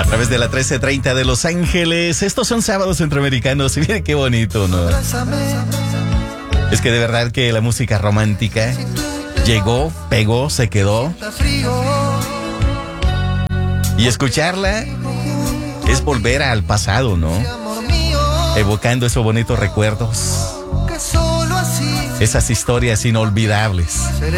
A través de la 1330 de Los Ángeles. Estos son sábados centroamericanos. Y miren qué bonito, ¿no? Es que de verdad que la música romántica llegó, pegó, se quedó. Y escucharla es volver al pasado, ¿no? Evocando esos bonitos recuerdos. Esas historias inolvidables.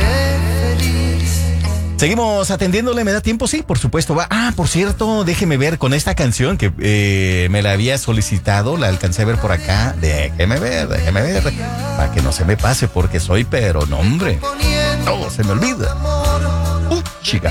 Seguimos atendiéndole, ¿me da tiempo? Sí, por supuesto. Por cierto, déjeme ver con esta canción que me la había solicitado, la alcancé a ver por acá. Déjeme ver, para que no se me pase, porque soy, pero no, hombre, todo se me olvida. Chica.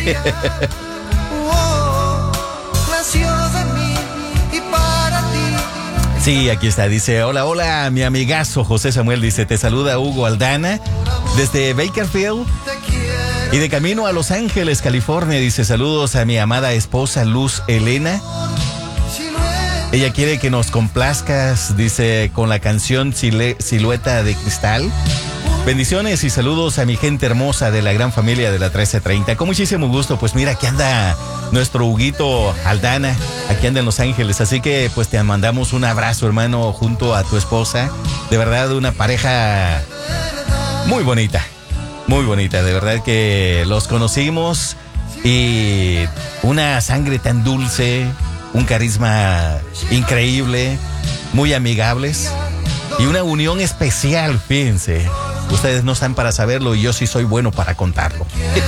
Sí, aquí está, dice, hola, mi amigazo José Samuel, dice, te saluda Hugo Aldana, desde Bakersfield. Y de camino a Los Ángeles, California, dice, saludos a mi amada esposa Luz Elena. Ella quiere que nos complazcas, dice, con la canción Silueta de Cristal. Bendiciones y saludos a mi gente hermosa de la gran familia de la 1330. Con muchísimo gusto, pues mira, aquí anda nuestro Huguito Aldana, aquí anda en Los Ángeles. Así que pues te mandamos un abrazo, hermano, junto a tu esposa. De verdad, una pareja muy bonita. Muy bonita, de verdad que los conocimos y una sangre tan dulce, un carisma increíble, muy amigables y una unión especial, fíjense. Ustedes no están para saberlo y yo sí soy bueno para contarlo.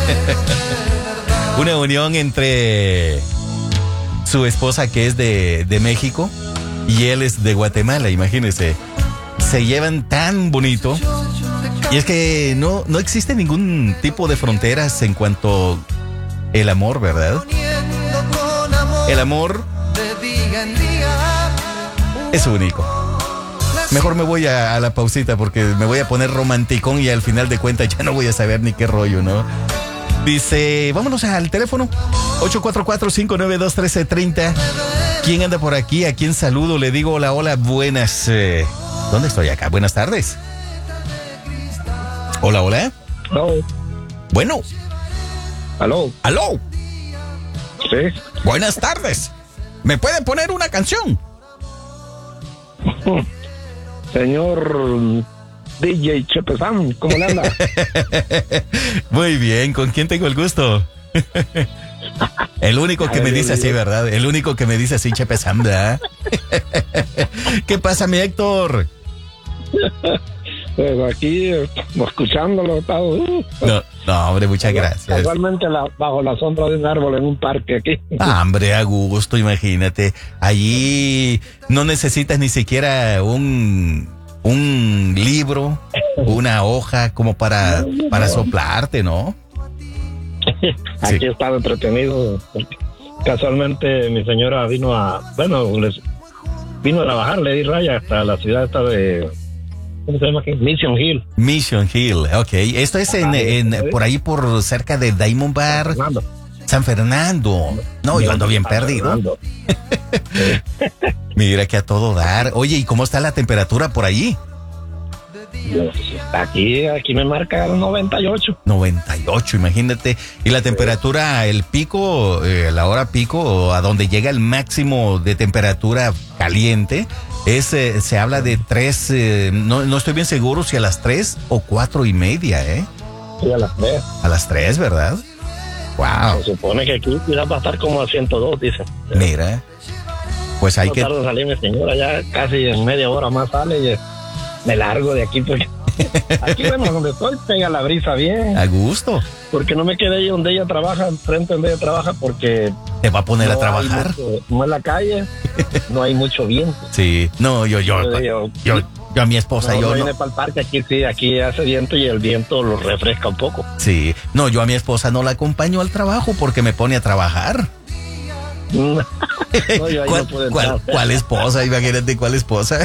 Una unión entre su esposa que es de México y él es de Guatemala, imagínense. Se llevan tan bonito. Y es que no existe ningún tipo de fronteras en cuanto el amor, ¿verdad? El amor es único. Mejor me voy a la pausita porque me voy a poner romanticón y al final de cuentas ya no voy a saber ni qué rollo, ¿no? Dice, vámonos al teléfono 844-592-1330. ¿Quién anda por aquí? ¿A quién saludo? Le digo hola, buenas. ¿Dónde estoy acá? Buenas tardes. Hola. Hello. Bueno. Aló. Sí. Buenas tardes. ¿Me puede poner una canción? Señor DJ Chepe Sam, ¿cómo le anda? Muy bien, ¿con quién tengo el gusto? El único que me dice así, ¿verdad? El único que me dice así, Chepe Sam, ¿verdad? ¿Qué pasa, mi Héctor? Pues aquí, escuchándolo todo. No, hombre, muchas gracias. Casualmente bajo la sombra de un árbol en un parque aquí. Hombre, a gusto, imagínate. Allí no necesitas ni siquiera un libro, una hoja como para soplarte, ¿no? Aquí he estado entretenido. Casualmente mi señora vino a trabajar, le di raya hasta la ciudad esta de... ¿Cómo se llama aquí? Mission Hill, ok. Esto es por ahí por cerca de Diamond Bar. San Fernando. No, yo ando bien perdido. Mira que a todo dar. Oye, ¿y cómo está la temperatura por ahí? Aquí me marca 98. 98, imagínate. Y la temperatura, el pico, la hora pico, a donde llega el máximo de temperatura caliente, se habla de 3, no estoy bien seguro si a las 3 o 4:30, Sí, a las 3. A las 3, ¿verdad? Wow. Se supone que aquí va a estar como a 102, dice. Mira, pues hay que... No tarda en salir mi señora, ya casi en media hora más sale y me largo de aquí porque... Aquí, bueno, donde estoy, pega la brisa bien. A gusto. Porque no me quedé ahí donde ella trabaja, enfrente donde ella trabaja, porque... ¿Te va a poner a trabajar? No en la calle, no hay mucho viento. Sí, no, yo a mi esposa, yo vine para el parque, aquí hace viento y el viento lo refresca un poco. Sí, no, yo a mi esposa no la acompaño al trabajo porque me pone a trabajar. No, yo ahí no puedo entrar. ¿Cuál esposa? Imagínate, ¿cuál esposa?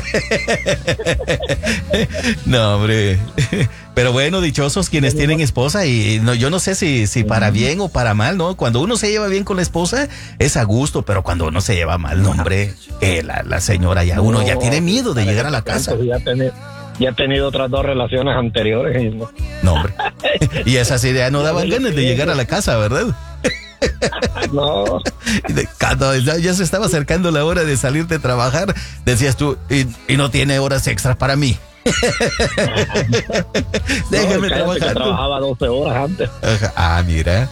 No, hombre. Pero bueno, dichosos quienes tienen esposa y yo no sé si para bien o para mal, ¿no? Cuando uno se lleva bien con la esposa es a gusto, pero cuando uno se lleva mal, no, hombre, la señora uno ya tiene miedo de llegar a la casa. Ya he tenido otras 2 relaciones anteriores. No, hombre. Y esas ideas no daban ganas de llegar a la casa, ¿verdad? No. Cuando ya se estaba acercando la hora de salir de trabajar, decías tú, y no tiene horas extras para mí. Déjame trabajar. Trabajaba 12 horas antes. Ah, mira.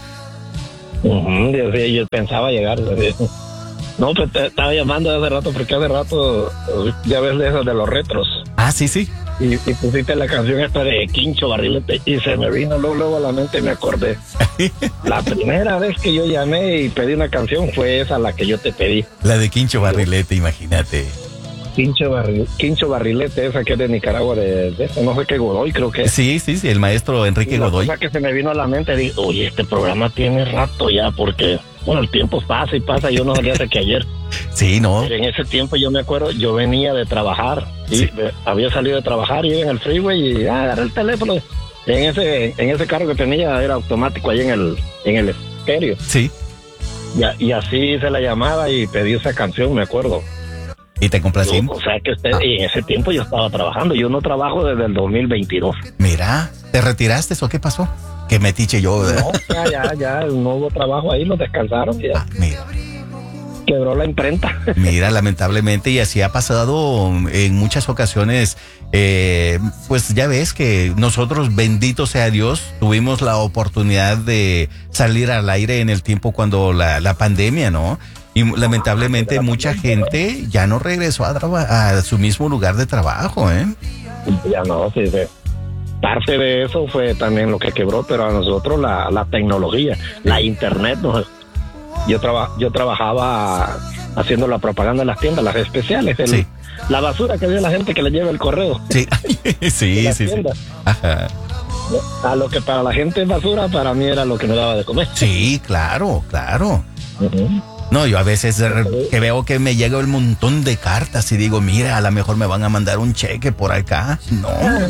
Yo pensaba llegar. No, pues te estaba llamando hace rato porque hace rato ya ves de esos de los retros. Ah, sí, sí. Y pusiste la canción esta de Quincho Barrilete y se me vino luego a la mente y me acordé. La primera vez que yo llamé y pedí una canción fue esa la que yo te pedí. La de Quincho Barrilete, imagínate. Quincho Barrilete, esa que es de Nicaragua, de no sé qué, Godoy creo que es. Sí, el maestro Enrique Godoy. La cosa que se me vino a la mente, dije, oye, este programa tiene rato ya, porque, bueno, el tiempo pasa y pasa, yo no salía hasta que ayer. Sí, ¿no? Pero en ese tiempo yo me acuerdo, yo venía de trabajar, sí. Había salido de trabajar, iba en el freeway y agarré el teléfono. En ese carro que tenía era automático ahí en el estéreo. Sí. Y así hice la llamada y pedí esa canción, me acuerdo. ¿Y te complací? O sea que en ese tiempo yo estaba trabajando. Yo no trabajo desde el 2022. Mira, ¿te retiraste o qué pasó? Que metiche yo, ¿verdad? No, ya, no hubo trabajo ahí, nos descansaron. Ya. Ah, mira. Quebró la imprenta. Mira, lamentablemente, y así ha pasado en muchas ocasiones. Pues ya ves que nosotros, bendito sea Dios, tuvimos la oportunidad de salir al aire en el tiempo cuando la pandemia, ¿no? Y lamentablemente mucha gente ya no regresó a su mismo lugar de trabajo, ¿eh? Ya no, sí. Parte de eso fue también lo que quebró, pero a nosotros la tecnología, la internet, yo trabajaba haciendo la propaganda en las tiendas, las especiales, sí. La basura que dio la gente que le lleva el correo. Sí, sí. Ajá. A lo que para la gente es basura, para mí era lo que me daba de comer. Sí, claro. Uh-huh. No, yo a veces que veo que me llega un montón de cartas y digo, mira, a lo mejor me van a mandar un cheque por acá. No.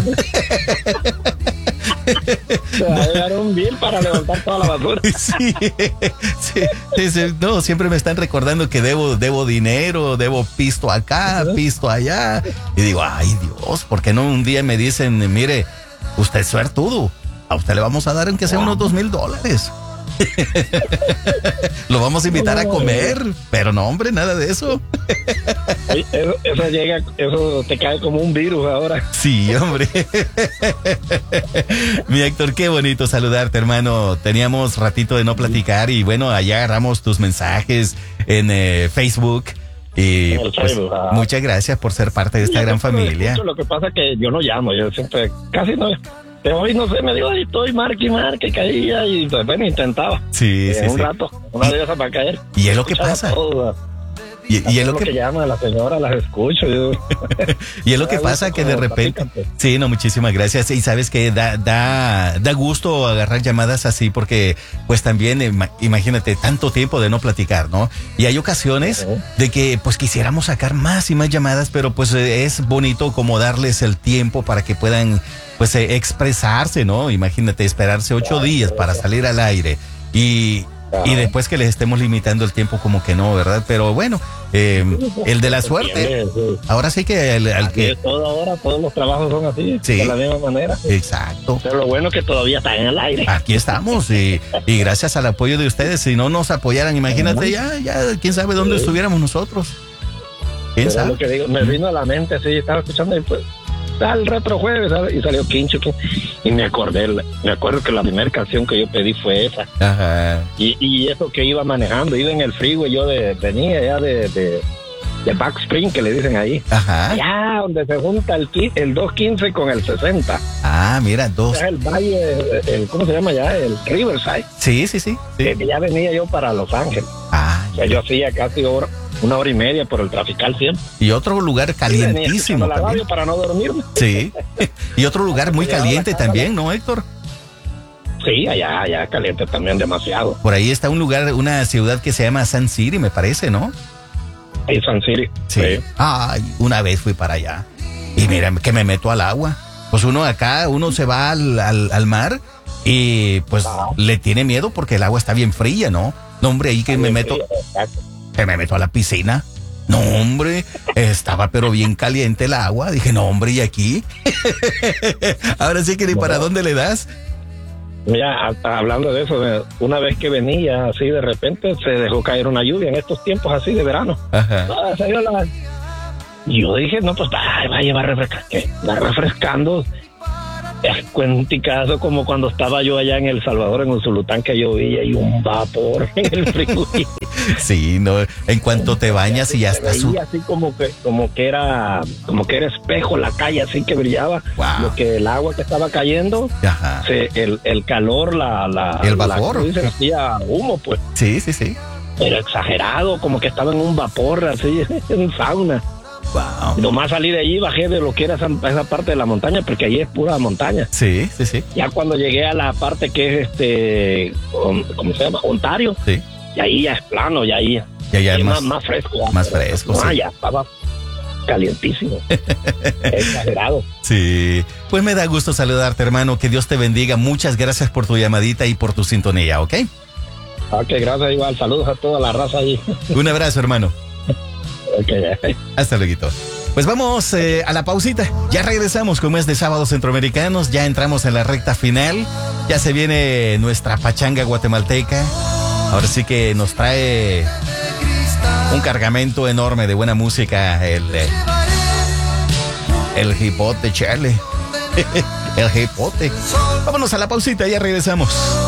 Te va a llegar un bill para levantar toda la basura. Sí. No, siempre me están recordando que debo dinero, debo pisto acá, pisto allá. Y digo, ay Dios, ¿por qué no un día me dicen, mire, usted es suertudo, a usted le vamos a dar aunque sea unos $2,000? Lo vamos a invitar a comer, pero no, hombre, nada de eso. Eso te cae como un virus ahora. Sí, hombre. Mi Héctor, qué bonito saludarte, hermano. Teníamos ratito de no platicar y bueno, allá agarramos tus mensajes en Facebook. Y pues, muchas gracias por ser parte de esta gran familia. Lo que pasa es que yo no llamo, yo siempre, casi no. Pero hoy no sé, me digo, ahí estoy, marque, caía y pues bueno, intentaba. Sí. Un rato, una de esas para caer. Y es lo que pasa. Y es lo que llama a la señora, las escucho. Y es lo que pasa que de repente. Sí, no, muchísimas gracias. Y sabes que da gusto agarrar llamadas así porque pues también imagínate tanto tiempo de no platicar, ¿no? Y hay ocasiones de que pues quisiéramos sacar más y más llamadas, pero pues es bonito como darles el tiempo para que puedan pues expresarse, ¿no? Imagínate esperarse 8 días para salir al aire y después que les estemos limitando el tiempo como que no, ¿verdad? Pero bueno, el de la suerte, ahora sí que al que... Ahora todos los trabajos son así, sí, de la misma manera. Exacto. Pero lo bueno es que todavía están en el aire. Aquí estamos y gracias al apoyo de ustedes, si no nos apoyaran, imagínate, ya quién sabe dónde estuviéramos nosotros. ¿Quién sabe? Lo que digo, me vino a la mente, sí, estaba escuchando y pues... el retro jueves, ¿sabes? Y salió Quincho y me acuerdo que la primera canción que yo pedí fue esa. Ajá. Y eso que iba manejando, iba en el freeway, yo venía ya de Back Spring, que le dicen ahí. Ajá. Allá donde se junta el 215 con el 60. Ah, mira, dos. El valle, ¿cómo se llama ya? El Riverside. Sí. Que ya venía yo para Los Ángeles. Ah. O sea, yo hacía casi una hora y media por el trafical siempre. Y otro lugar calientísimo la radio para no dormirme. Sí. Y otro lugar muy caliente también, ¿no, Héctor? Sí, allá caliente también demasiado. Por ahí está un lugar, una ciudad que se llama Sun City, me parece, ¿no? Sí, Sun City. Sí. Ay, una vez fui para allá y mira que me meto al agua. Pues uno se va al mar y pues le tiene miedo porque el agua está bien fría, ¿no? No, hombre, ahí que me meto a la piscina. No, hombre, estaba pero bien caliente el agua. Dije, no, hombre, ¿y aquí? Ahora sí que ni para dónde le das. Mira, hablando de eso, una vez que venía así de repente se dejó caer una lluvia en estos tiempos así de verano. Ajá. Yo dije, no, pues va a llevar refrescando. ¿Qué? Va refrescando. Cuenticazo como cuando estaba yo allá en El Salvador, en Usulután, que llovía y un vapor en el frío. Sí, no, en cuanto te bañas y ya estás así como que era espejo la calle, así que brillaba. Wow. Lo que el agua que estaba cayendo, ajá. El calor, el vapor, dicen, hacía humo, pues. Sí. Pero exagerado, como que estaba en un vapor, así, en un sauna. Wow. Nomás salí de allí, bajé de lo que era esa parte de la montaña, porque allí es pura montaña. Sí. Ya cuando llegué a la parte que es ¿cómo se llama? Ontario. Sí. Y ahí ya es plano, ya es más fresco. Más fresco, sí. Ya estaba calientísimo. Exagerado. Sí. Pues me da gusto saludarte, hermano. Que Dios te bendiga. Muchas gracias por tu llamadita y por tu sintonía, ¿ok? Ok, gracias igual. Saludos a toda la raza ahí. Un abrazo, hermano. Okay. Hasta luego. Pues vamos a la pausita. Ya regresamos con más de Sábados Centroamericanos. Ya entramos en la recta final. Ya se viene nuestra pachanga guatemalteca. Ahora sí que nos trae un cargamento enorme de buena música. El hipote, Charlie. El hipote. Vámonos a la pausita. Ya regresamos.